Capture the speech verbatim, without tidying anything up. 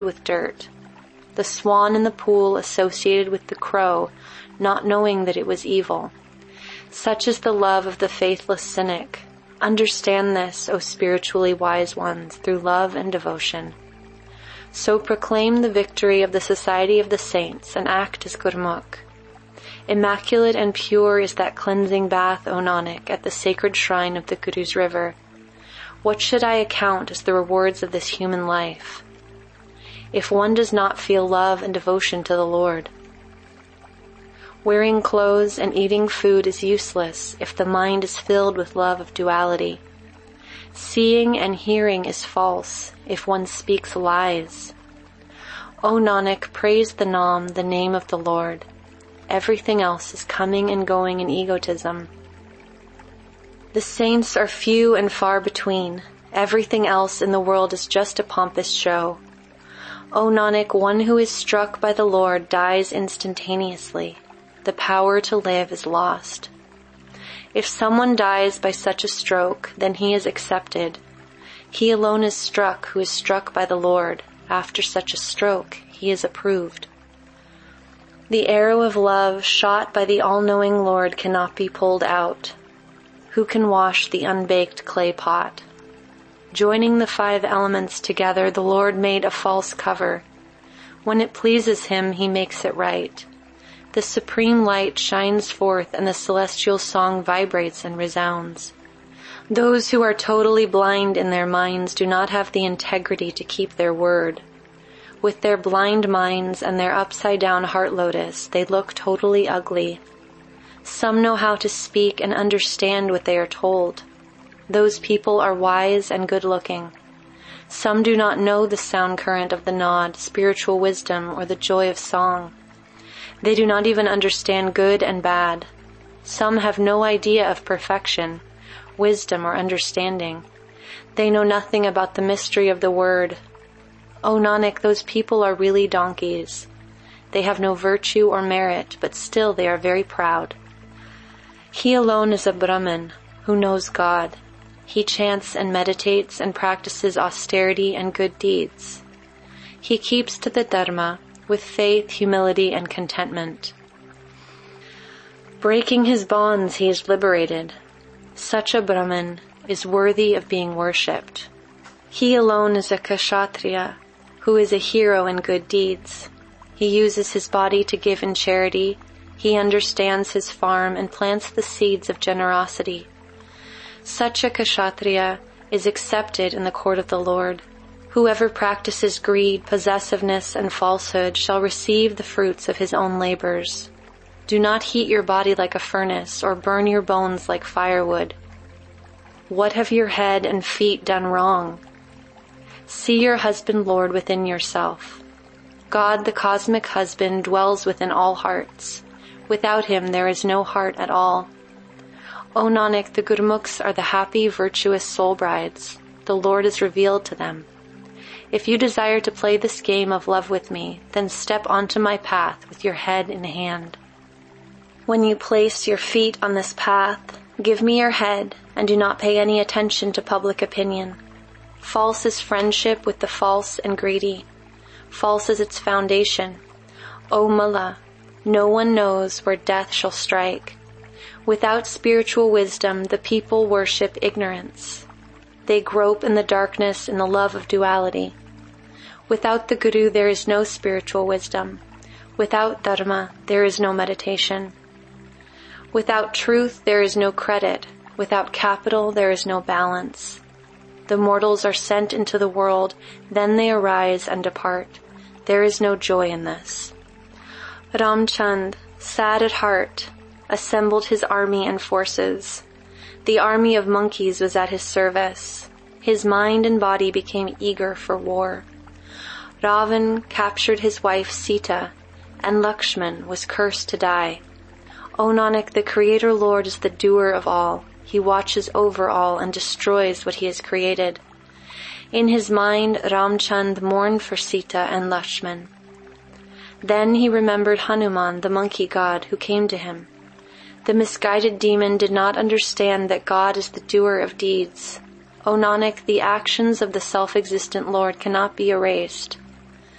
with dirt. The swan in the pool associated with the crow, not knowing that it was evil. Such is the love of the faithless cynic. Understand this, O spiritually wise ones, through love and devotion. So proclaim the victory of the society of the saints and act as Gurmukh. Immaculate and pure is that cleansing bath, O Nanak, at the sacred shrine of the Guru's river. What should I account as the rewards of this human life, if one does not feel love and devotion to the Lord? Wearing clothes and eating food is useless if the mind is filled with love of duality. Seeing and hearing is false if one speaks lies. O Nanak, praise the Nam, the name of the Lord. Everything else is coming and going in egotism. The saints are few and far between. Everything else in the world is just a pompous show. O Nanak, one who is struck by the Lord dies instantaneously. The power to live is lost. If someone dies by such a stroke, then he is accepted. He alone is struck who is struck by the Lord. After such a stroke, he is approved. The arrow of love shot by the all-knowing Lord cannot be pulled out. Who can wash the unbaked clay pot? Joining the five elements together, the Lord made a false cover. When it pleases him, he makes it right. The supreme light shines forth and the celestial song vibrates and resounds. Those who are totally blind in their minds do not have the integrity to keep their word. With their blind minds and their upside-down heart lotus, they look totally ugly. Some know how to speak and understand what they are told. Those people are wise and good-looking. Some do not know the sound current of the Naad, spiritual wisdom, or the joy of song. They do not even understand good and bad. Some have no idea of perfection, wisdom, or understanding. They know nothing about the mystery of the word. O Nanak, those people are really donkeys. They have no virtue or merit, but still they are very proud. He alone is a Brahman who knows God. He chants and meditates and practices austerity and good deeds. He keeps to the Dharma with faith, humility, and contentment. Breaking his bonds, he is liberated. Such a Brahman is worthy of being worshipped. He alone is a Kshatriya, who is a hero in good deeds. He uses his body to give in charity. He understands his farm and plants the seeds of generosity. Such a Kshatriya is accepted in the court of the Lord. Whoever practices greed, possessiveness, and falsehood shall receive the fruits of his own labors. Do not heat your body like a furnace or burn your bones like firewood. What have your head and feet done wrong? See your husband Lord within yourself. God, the cosmic husband, dwells within all hearts. Without him there is no heart at all. O Nanak, the Gurmukhs are the happy, virtuous soul brides. The Lord is revealed to them. If you desire to play this game of love with me, then step onto my path with your head in hand. When you place your feet on this path, give me your head and do not pay any attention to public opinion. False is friendship with the false and greedy. False is its foundation. O Mullah, no one knows where death shall strike. Without spiritual wisdom, the people worship ignorance. They grope in the darkness in the love of duality. Without the Guru, there is no spiritual wisdom. Without Dharma, there is no meditation. Without truth, there is no credit. Without capital, there is no balance. The mortals are sent into the world, then they arise and depart. There is no joy in this. Ramchand, sad at heart, assembled his army and forces. The army of monkeys was at his service. His mind and body became eager for war. Ravan captured his wife Sita, and Lakshman was cursed to die. O Nanak, the Creator Lord is the doer of all. He watches over all and destroys what he has created. In his mind, Ramchand mourned for Sita and Lakshman. Then he remembered Hanuman, the monkey god, who came to him. The misguided demon did not understand that God is the doer of deeds. O Nanak, the actions of the self-existent Lord cannot be erased.